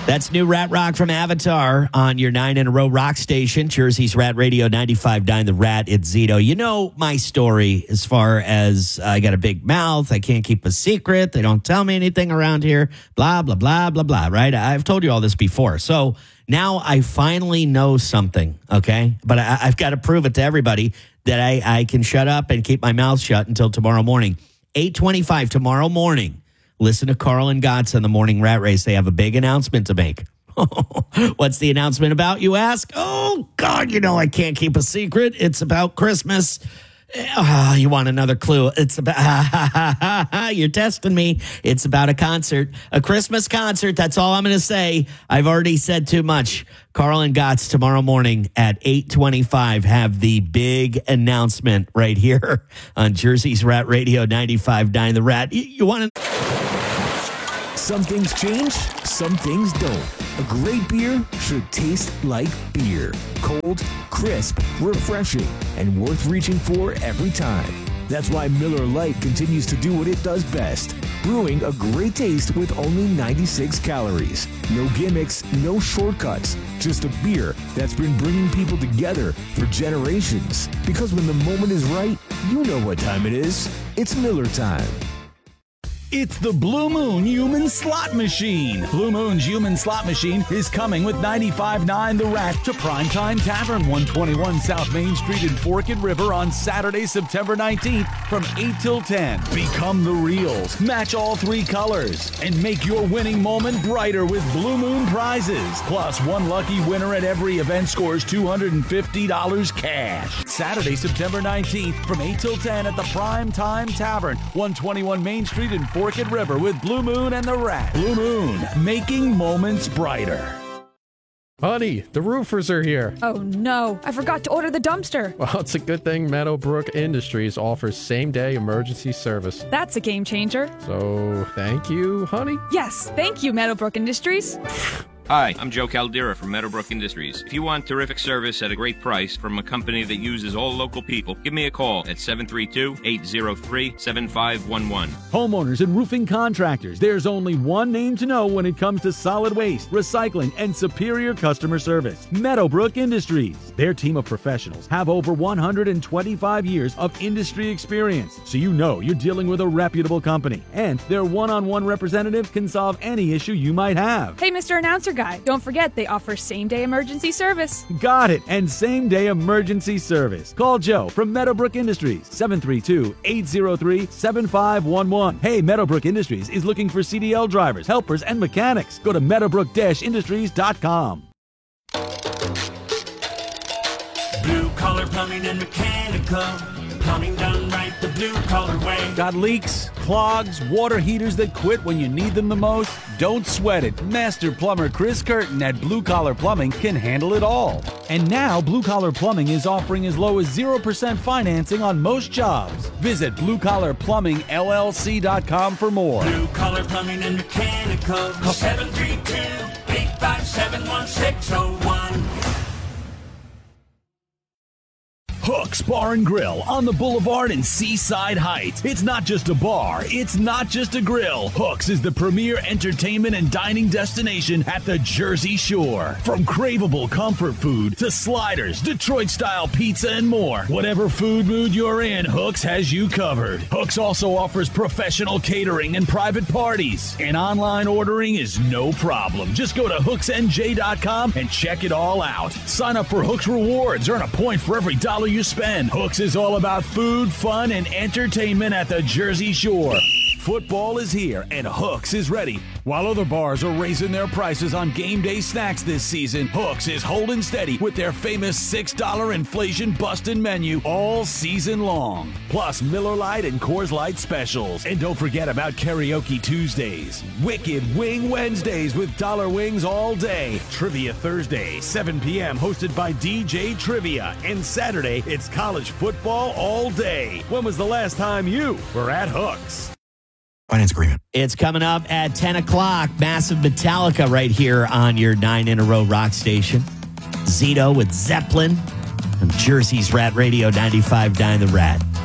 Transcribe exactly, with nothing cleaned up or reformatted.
That's new Rat Rock from Avatar on your nine in a row rock station, Jersey's Rat Radio ninety-five point nine The Rat. It's Zito. You know my story as far as I got a big mouth. I can't keep a secret. They don't tell me anything around here. Blah, blah, blah, blah, blah, right? I've told you all this before. So now I finally know something, okay? But I, I've got to prove it to everybody that I, I can shut up and keep my mouth shut until tomorrow morning. eight twenty-five tomorrow morning. Listen to Carl and Gotts on the Morning Rat Race. They have a big announcement to make. What's the announcement about, you ask? Oh, God, you know I can't keep a secret. It's about Christmas. Oh, you want another clue? It's about, you're testing me. It's about a concert, a Christmas concert. That's all I'm going to say. I've already said too much. Carl and Gotts tomorrow morning at eight twenty-five have the big announcement right here on Jersey's Rat Radio ninety-five point nine The Rat. You, you want to... Some things change, some things don't. A great beer should taste like beer. Cold, crisp, refreshing, and worth reaching for every time. That's why Miller Lite continues to do what it does best. Brewing a great taste with only ninety-six calories. No gimmicks, no shortcuts. Just a beer that's been bringing people together for generations. Because when the moment is right, you know what time it is. It's Miller time. It's the Blue Moon Human Slot Machine. Blue Moon's Human Slot Machine is coming with ninety-five point nine The Rat to Primetime Tavern, one twenty-one South Main Street in Forked River on Saturday, September nineteenth from eight till ten. Become the reals, match all three colors, and make your winning moment brighter with Blue Moon prizes. Plus, one lucky winner at every event scores two hundred fifty dollars cash. Saturday, September nineteenth from eight till ten at the Primetime Tavern, one twenty-one Main Street in Forked River with Blue Moon and the Rat. Blue Moon, making moments brighter. Honey, the roofers are here. Oh no, I forgot to order the dumpster. Well, it's a good thing Meadowbrook Industries offers same-day emergency service. That's a game changer. So, thank you, honey? Yes, thank you, Meadowbrook Industries. Hi, I'm Joe Caldera from Meadowbrook Industries. If you want terrific service at a great price from a company that uses all local people, give me a call at seven three two, eight zero three, seven five one one. Homeowners and roofing contractors, there's only one name to know when it comes to solid waste, recycling, and superior customer service. Meadowbrook Industries. Their team of professionals have over one hundred twenty-five years of industry experience, so you know you're dealing with a reputable company. And their one-on-one representative can solve any issue you might have. Hey, Mister Announcer Guy, don't forget they offer same-day emergency service. Got it, and same-day emergency service. Call Joe from Meadowbrook Industries, seven three two, eight zero three, seven five one one. Hey, Meadowbrook Industries is looking for C D L drivers, helpers, and mechanics. Go to meadowbrook industries dot com. Blue Collar Plumbing and Mechanical. Plumbing done right the blue collar way. Got leaks, clogs, water heaters that quit when you need them the most? Don't sweat it. Master plumber Chris Curtin at Blue Collar Plumbing can handle it all. And now Blue Collar Plumbing is offering as low as zero percent financing on most jobs. Visit blue collar plumbing L L C dot com for more. Blue Collar Plumbing and Mechanical. Call seven three two, eight five seven, one six zero one. Hooks Bar and Grill on the Boulevard in Seaside Heights. It's not just a bar. It's not just a grill. Hooks is the premier entertainment and dining destination at the Jersey Shore. From craveable comfort food to sliders, Detroit-style pizza, and more. Whatever food mood you're in, Hooks has you covered. Hooks also offers professional catering and private parties. And online ordering is no problem. Just go to hooks n j dot com and check it all out. Sign up for Hooks Rewards. Earn a point for every dollar you spend. Hooks is all about food, fun, and entertainment at the Jersey Shore. Football is here, and Hooks is ready. While other bars are raising their prices on game day snacks this season, Hooks is holding steady with their famous six dollar inflation-busting menu all season long. Plus Miller Lite and Coors Light specials. And don't forget about Karaoke Tuesdays, Wicked Wing Wednesdays with dollar wings all day, Trivia Thursday, seven p.m. hosted by D J Trivia, and Saturday, it's college football all day. When was the last time you were at Hooks? Finance agreement. It's coming up at ten o'clock. Massive Metallica right here on your nine in a row rock station. Zito with Zeppelin on Jersey's Rat Radio ninety-five point nine The Rat.